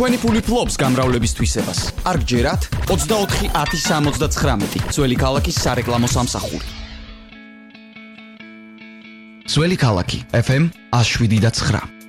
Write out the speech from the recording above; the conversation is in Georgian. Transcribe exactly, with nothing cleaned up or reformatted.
თქვენი ფული ფლობს გამრავლების თვისებას. არ გჯერათ ოცდაოთხი ათი სამოცდათხრამეტი ძველი ქალაქის სარეკლამო სამსახური. ძველი ქალაქი F M one oh seven point nine